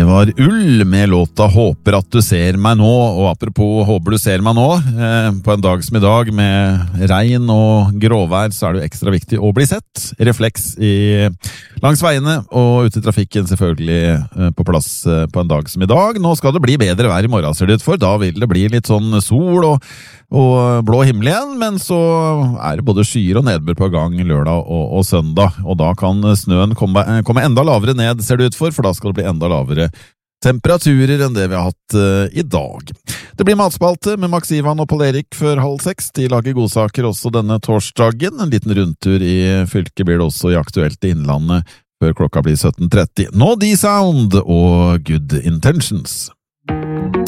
var Ull med låta Håper at du ser meg nå, og apropos håper du ser meg nå, på en dag som i dag med regn og gråvær så det jo ekstra viktig å bli sett. Refleks langs veiene og ute i trafikken selvfølgelig på plass på en dag som i dag. Nå skal det bli bedre vær i morgen ser det ut for, da vil det bli litt sånn sol og blå himmel igjen, men så det både skyer og nedbør på gang lørdag og søndag, og da kan snøen komme enda lavere ned, ser det ut for da skal det bli enda lavere temperaturer enn det vi har hatt i dag. Det blir matspalte med Max Ivan og Pål Erik før 5:30. De lager godsaker også denne torsdagen. En liten rundtur i fylket blir det også i Aktuelt i Innlandet før klokka blir 17:30. Nå D-Sound og Good Intentions.